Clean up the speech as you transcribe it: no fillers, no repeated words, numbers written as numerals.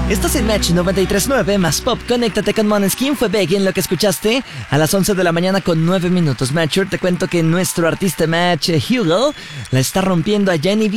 Estás en Match 93.9 más Pop. Conéctate con Måneskin. Fue Begging lo que escuchaste a las 11 de la mañana con 9 minutos. Matcher, te cuento que nuestro artista Match, Hugo, la está rompiendo allá en Ibiza.